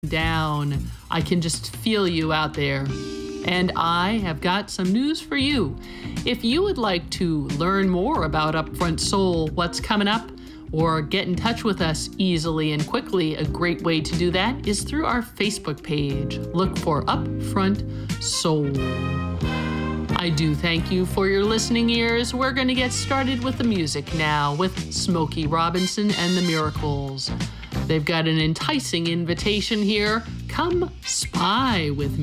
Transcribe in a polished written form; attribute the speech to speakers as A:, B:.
A: down. I can just feel you out there. And I have got some news for you. If you would like to learn more about Upfront Soul, what's coming up, or get in touch with us easily and quickly, a great way to do that is through our Facebook page. Look for Upfront Soul. I do thank you for your listening ears. We're going to get started with the music now with Smokey Robinson and the Miracles. They've got an enticing invitation here. Come spy with me.